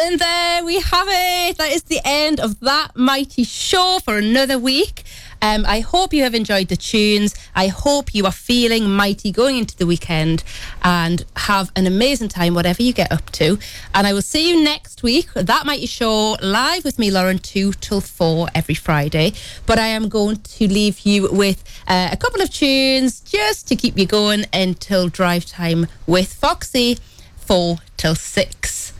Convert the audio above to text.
And there we have it. That is the end of that mighty show for another week. I hope you have enjoyed the tunes. I hope you are feeling mighty going into the weekend and have an amazing time, whatever you get up to. And I will see you next week. That Mighty Show live with me, Lauren, 2 till 4 every Friday. But I am going to leave you with a couple of tunes just to keep you going until drive time with Foxy, 4 till 6.